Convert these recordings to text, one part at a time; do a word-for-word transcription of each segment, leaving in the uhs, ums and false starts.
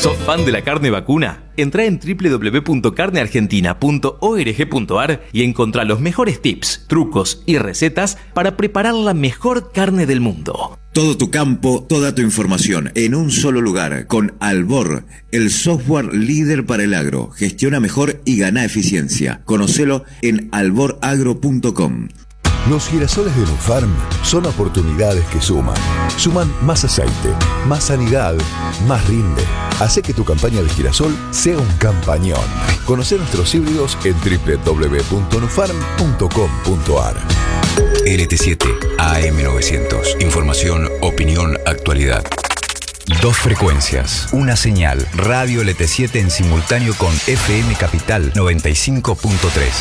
¿Sos fan de la carne vacuna? Entrá en doble u doble u doble u punto carne argentina punto org punto ar y encontrá los mejores tips, trucos y recetas para preparar la mejor carne del mundo. Todo tu campo, toda tu información en un solo lugar con Albor, el software líder para el agro. Gestiona mejor y gana eficiencia. Conocelo en albor agro punto com. Los girasoles de Nufarm son oportunidades que suman. Suman más aceite, más sanidad, más rinde. Hace que tu campaña de girasol sea un campañón. Conoce nuestros híbridos en doble u doble u doble u punto nufarm punto com punto ar. L T siete A M novecientos. Información, opinión, actualidad. Dos frecuencias, una señal. Radio L T siete en simultáneo con F M Capital noventa y cinco punto tres.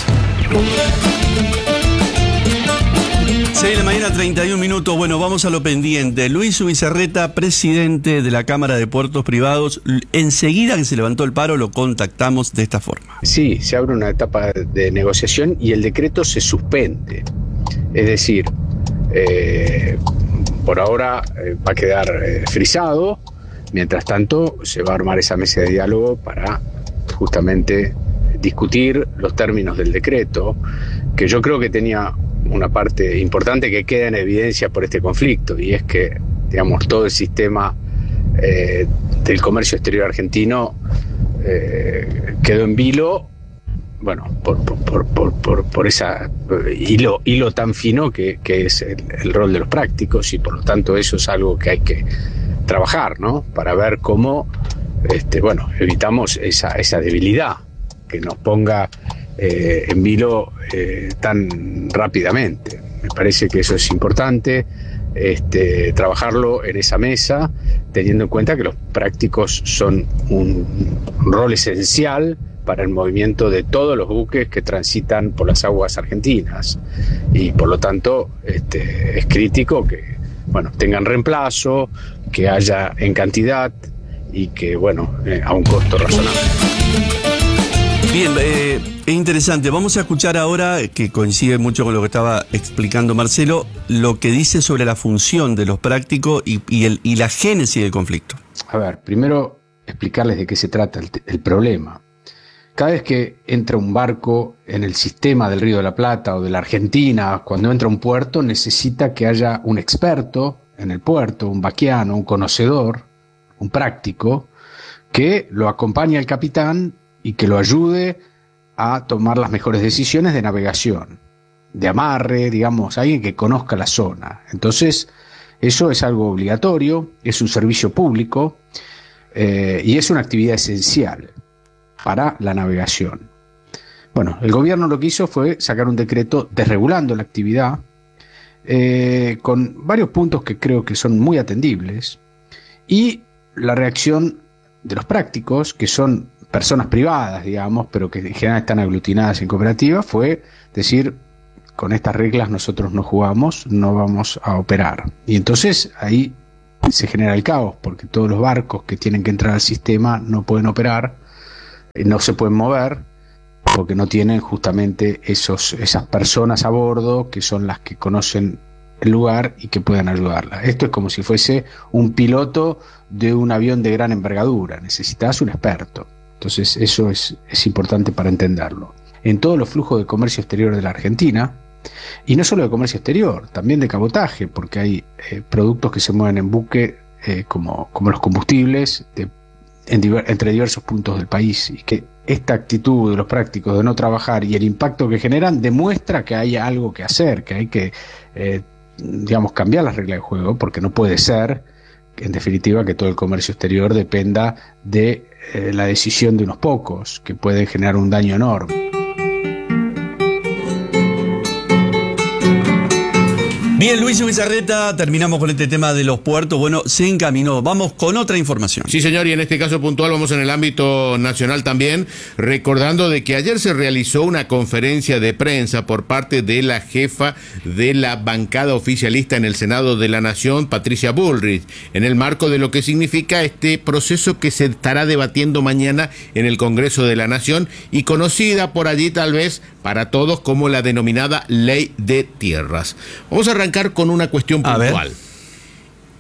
seis de la mañana, treinta y un minutos. Bueno, vamos a lo pendiente. Luis Ubizarreta, presidente de la Cámara de Puertos Privados. Enseguida que se levantó el paro, lo contactamos de esta forma. Sí, se abre una etapa de negociación y el decreto se suspende. Es decir, eh, por ahora eh, va a quedar eh, frisado. Mientras tanto, se va a armar esa mesa de diálogo para justamente discutir los términos del decreto, que yo creo que tenía una parte importante que queda en evidencia por este conflicto, y es que, digamos, todo el sistema eh, del comercio exterior argentino eh, quedó en vilo, bueno, por, por, por, por, por esa hilo, hilo tan fino que, que es el, el rol de los prácticos, y por lo tanto eso es algo que hay que trabajar, ¿no? Para ver cómo, este, bueno, evitamos esa, esa debilidad que nos ponga Eh, en vilo eh, tan rápidamente. Me parece que eso es importante, este, trabajarlo en esa mesa, teniendo en cuenta que los prácticos son un rol esencial para el movimiento de todos los buques que transitan por las aguas argentinas, y por lo tanto este, es crítico que, bueno, tengan reemplazo, que haya en cantidad y que, bueno, eh, a un costo razonable. Bien, eh, es interesante. Vamos a escuchar ahora, que coincide mucho con lo que estaba explicando Marcelo, lo que dice sobre la función de los prácticos y, y, el, y la génesis del conflicto. A ver, primero explicarles de qué se trata el, el problema. Cada vez que entra un barco en el sistema del Río de la Plata o de la Argentina, cuando entra a un puerto, necesita que haya un experto en el puerto, un vaquiano, un conocedor, un práctico, que lo acompañe al capitán y que lo ayude a tomar las mejores decisiones de navegación, de amarre, digamos, alguien que conozca la zona. Entonces, eso es algo obligatorio, es un servicio público eh, y es una actividad esencial para la navegación. Bueno, el gobierno lo que hizo fue sacar un decreto desregulando la actividad eh, con varios puntos que creo que son muy atendibles, y la reacción de los prácticos, que son personas privadas, digamos, pero que en general están aglutinadas en cooperativas, fue decir, con estas reglas nosotros no jugamos, no vamos a operar. Y entonces ahí se genera el caos, porque todos los barcos que tienen que entrar al sistema no pueden operar, no se pueden mover, porque no tienen justamente esos, esas personas a bordo que son las que conocen el lugar y que puedan ayudarla. Esto es como si fuese un piloto de un avión de gran envergadura, necesitas un experto. Entonces eso es, es importante para entenderlo. En todos los flujos de comercio exterior de la Argentina, y no solo de comercio exterior, también de cabotaje, porque hay eh, productos que se mueven en buque, eh, como, como los combustibles, de, en diver, entre diversos puntos del país, y que esta actitud de los prácticos de no trabajar y el impacto que generan demuestra que hay algo que hacer, que hay que, eh, digamos, cambiar las reglas de juego, porque no puede ser, en definitiva, que todo el comercio exterior dependa de eh, la decisión de unos pocos, que pueden generar un daño enorme. Bien, Luis Ubizarreta, terminamos con este tema de los puertos. Bueno, se encaminó. Vamos con otra información. Sí, señor, y en este caso puntual vamos en el ámbito nacional también, recordando de que ayer se realizó una conferencia de prensa por parte de la jefa de la bancada oficialista en el Senado de la Nación, Patricia Bullrich, en el marco de lo que significa este proceso que se estará debatiendo mañana en el Congreso de la Nación y conocida por allí tal vez para todos como la denominada Ley de Tierras. Vamos a arrancar con una cuestión puntual.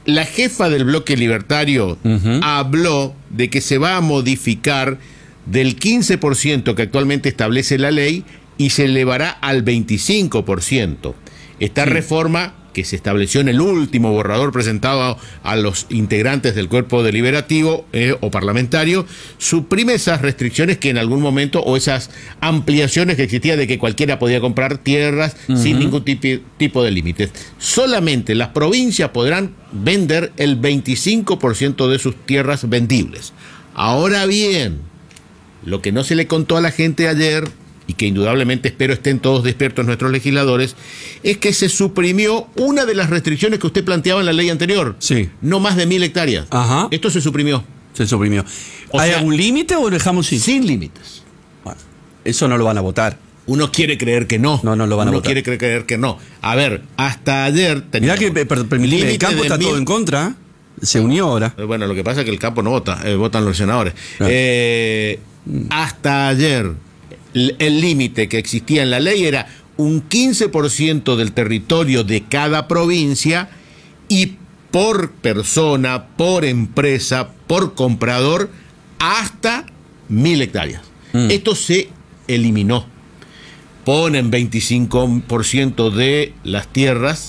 la jefa del bloque libertario uh-huh. habló de que se va a modificar del quince por ciento que actualmente establece la ley y se elevará al veinticinco por ciento. Esta sí. reforma, que se estableció en el último borrador presentado a los integrantes del cuerpo deliberativo eh, o parlamentario, suprime esas restricciones que en algún momento, o esas ampliaciones que existían de que cualquiera podía comprar tierras uh-huh. sin ningún tipi, tipo de límites. Solamente las provincias podrán vender el veinticinco por ciento de sus tierras vendibles. Ahora bien, lo que no se le contó a la gente ayer, y que indudablemente espero estén todos despiertos nuestros legisladores, es que se suprimió una de las restricciones que usted planteaba en la ley anterior. Sí. No más de mil hectáreas. Ajá. Esto se suprimió. Se suprimió. O ¿Hay sea, algún límite o lo dejamos sin? Sin límites. Bueno, eso no lo van a votar. Uno quiere creer que no. No, no lo van a Uno votar. Uno quiere creer que no. A ver, hasta ayer... Mirá que, permíteme, el campo está mil... todo en contra. Se unió ahora. Bueno, lo que pasa es que el campo no vota. Eh, votan los senadores. Claro. Eh, hasta ayer... El límite que existía en la ley era un quince por ciento del territorio de cada provincia y por persona, por empresa, por comprador, hasta mil hectáreas. Mm. Esto se eliminó. Ponen veinticinco por ciento de las tierras,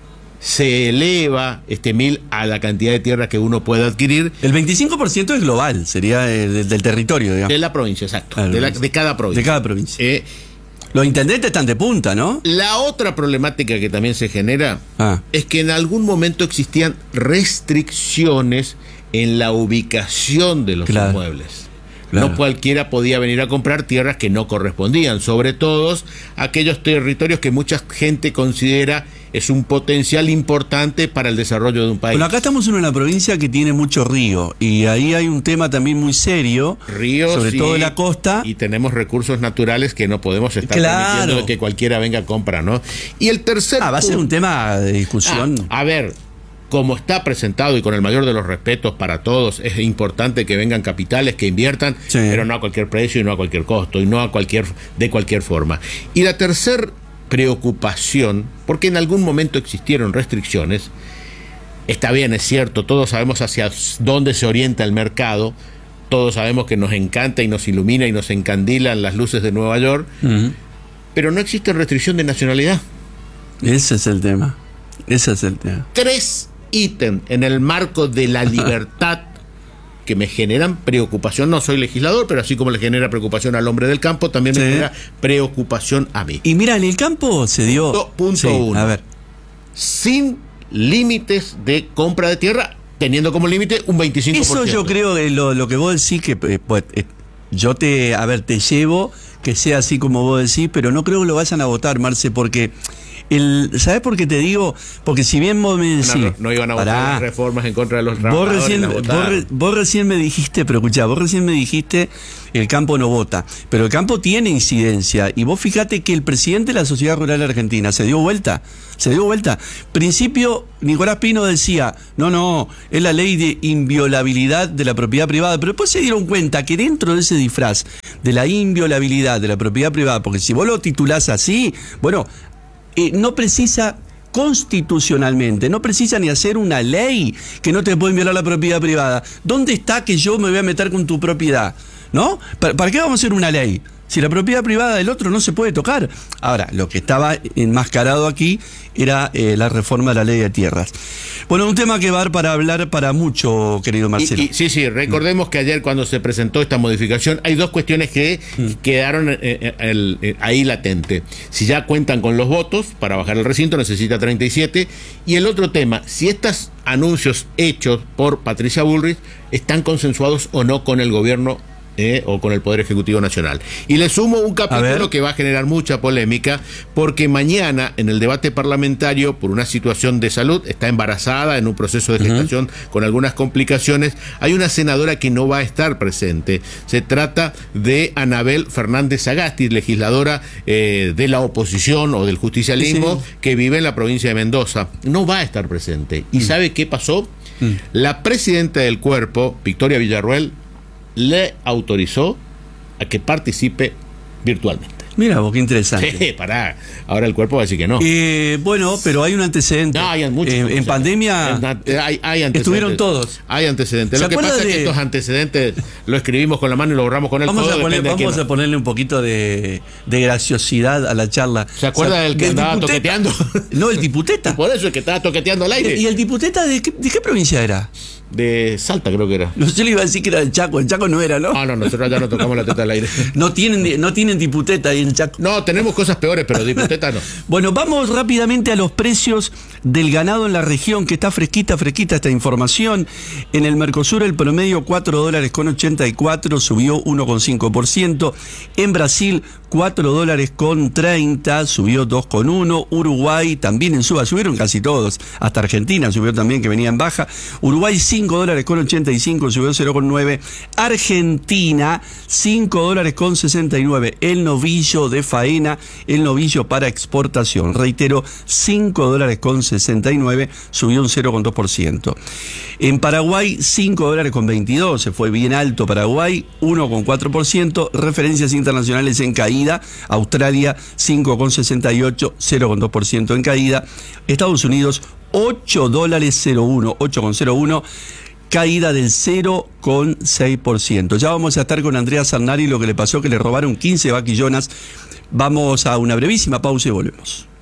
se eleva este mil a la cantidad de tierra que uno puede adquirir. El veinticinco por ciento es global, sería del, del territorio, digamos. De la provincia, exacto. Claro, de, la, de cada provincia. De cada provincia. Eh, Los intendentes están de punta, ¿no? La otra problemática que también se genera ah. es que en algún momento existían restricciones en la ubicación de los claro. inmuebles. Claro. No cualquiera podía venir a comprar tierras que no correspondían, sobre todo aquellos territorios que mucha gente considera es un potencial importante para el desarrollo de un país. Bueno, acá estamos en una provincia que tiene mucho río y ahí hay un tema también muy serio, ríos, sobre sí, todo en la costa. Y tenemos recursos naturales que no podemos estar claro. permitiendo que cualquiera venga a comprar, ¿no? Y el tercer Ah, va a ser un tema de discusión. Ah, a ver, como está presentado y con el mayor de los respetos para todos, es importante que vengan capitales, que inviertan, sí. pero no a cualquier precio y no a cualquier costo y no a cualquier de cualquier forma. Y la tercer preocupación, porque en algún momento existieron restricciones, está bien, es cierto, todos sabemos hacia dónde se orienta el mercado, todos sabemos que nos encanta y nos ilumina y nos encandilan las luces de Nueva York, uh-huh. pero no existe restricción de nacionalidad. Ese es el tema, ese es el tema. Tres ítems en el marco de la libertad que me generan preocupación. No soy legislador, pero así como le genera preocupación al hombre del campo, también sí. me genera preocupación a mí. Y mira, en el campo se dio... Punto, punto sí, uno. A ver. Sin límites de compra de tierra, teniendo como límite un veinticinco por ciento. Eso yo creo que lo, lo que vos decís, que eh, pues, eh, yo te, a ver, te llevo que sea así como vos decís, pero no creo que lo vayan a votar, Marce, porque... El, ¿sabés por qué te digo? Porque si bien vos me decís... No, no, no iban a votar pará, las reformas en contra de los trabajadores. Vos recién, vos, re, vos recién me dijiste, pero escuchá, vos recién me dijiste el campo no vota, pero el campo tiene incidencia. Y vos fíjate que el presidente de la Sociedad Rural Argentina se dio vuelta, se dio vuelta. Principio, Nicolás Pino decía, no, no, es la ley de inviolabilidad de la propiedad privada, pero después se dieron cuenta que dentro de ese disfraz de la inviolabilidad de la propiedad privada, porque si vos lo titulás así, bueno... Eh, no precisa constitucionalmente, no precisa ni hacer una ley que no te pueden violar la propiedad privada. ¿Dónde está que yo me voy a meter con tu propiedad? ¿No? ¿Para, ¿para qué vamos a hacer una ley? Si la propiedad privada del otro no se puede tocar. Ahora, lo que estaba enmascarado aquí era eh, la reforma de la ley de tierras. Bueno, un tema que va a dar para hablar para mucho, querido Marcelo. Y, y, sí, sí, recordemos que ayer cuando se presentó esta modificación hay dos cuestiones que mm. quedaron eh, eh, el, eh, ahí latente. Si ya cuentan con los votos para bajar el recinto, necesita treinta y siete. Y el otro tema, si estos anuncios hechos por Patricia Bullrich están consensuados o no con el gobierno Eh, o con el Poder Ejecutivo Nacional. Y le sumo un capítulo que va a generar mucha polémica, porque mañana en el debate parlamentario, por una situación de salud, está embarazada en un proceso de gestación uh-huh. con algunas complicaciones, hay una senadora que no va a estar presente. Se trata de Anabel Fernández Sagasti, legisladora eh, de la oposición o del justicialismo, sí. que vive en la provincia de Mendoza. No va a estar presente. ¿Y uh-huh. sabe qué pasó? Uh-huh. La presidenta del cuerpo, Victoria Villarruel, le autorizó a que participe virtualmente. Mira vos, qué interesante. Sí, pará. Ahora el cuerpo va a decir que no. Eh, bueno, pero hay un antecedente. No, hay muchos Eh, en antecedentes. pandemia hay, hay antecedentes. estuvieron todos. Hay antecedentes. ¿Se Lo que acuerda pasa es de- que estos antecedentes lo escribimos con la mano y lo borramos con el Vamos, codo. a, poner- depende de quién vamos no. a ponerle un poquito de, de graciosidad a la charla. ¿Se acuerda del que andaba toqueteando? No, el diputeta. Por eso es que estaba toqueteando al aire. ¿Y el diputeta de qué, de qué provincia era? De Salta creo que era. No sé, le iba a decir que era del Chaco. El Chaco no era, ¿no? Ah, no, nosotros ya no tocamos la teta al aire. No tienen, no tienen diputeta ahí en Chaco. No, tenemos cosas peores, pero diputeta no. Bueno, vamos rápidamente a los precios del ganado en la región, que está fresquita, fresquita esta información. En el Mercosur el promedio cuatro dólares con ochenta y cuatro, subió uno coma cinco por ciento. En Brasil cuatro dólares con treinta, subió dos coma uno. Uruguay también en suba, subieron casi todos. Hasta Argentina subió también, que venía en baja. Uruguay cinco dólares con ochenta y cinco, subió cero coma nueve. Argentina cinco dólares con sesenta y nueve. El novillo de faena, el novillo para exportación. Reitero, cinco dólares con sesenta y nueve, subió un cero coma dos por ciento. En Paraguay, cinco dólares con veintidós, se fue bien alto Paraguay, uno coma cuatro por ciento. Referencias internacionales en caída. Australia, cinco coma sesenta y ocho, cero coma dos por ciento en caída. Estados Unidos, ocho dólares cero uno, ocho coma cero uno. Caída del cero coma seis por ciento. Ya vamos a estar con Andrea Sarnari, lo que le pasó, que le robaron quince vaquillonas. Vamos a una brevísima pausa y volvemos.